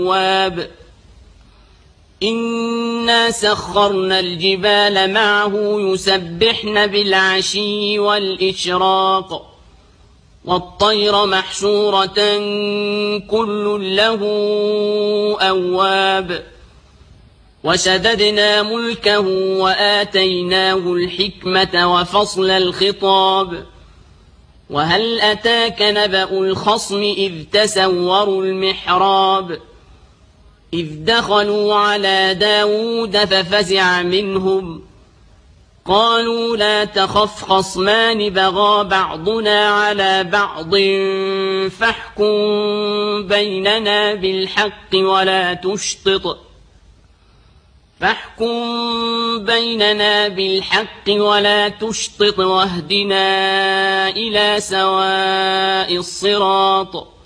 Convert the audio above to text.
الأواب إنا سخرنا الجبال معه يسبحن بالعشي والإشراق والطير محشورة كل له أواب وشددنا ملكه وآتيناه الحكمة وفصل الخطاب وهل أتاك نبأ الخصم إذ تسوروا المحراب إذ دخلوا على داود ففزع منهم قالوا لا تخف خصمان بغى بعضنا على بعض فاحكم بيننا بالحق ولا تشطط واهدنا إلى سواء الصراط